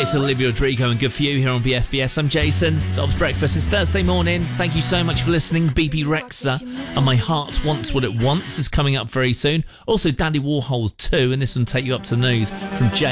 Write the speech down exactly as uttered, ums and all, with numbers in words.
It's Olivia Rodrigo and Good For You here on B F B S. I'm Jason. Sob's Breakfast. It's Thursday morning. Thank you so much for listening. B B Rexa and My Heart Wants What It Wants is coming up very soon. Also, Dandy Warhols two, and this one Take You Up to the News from Jay.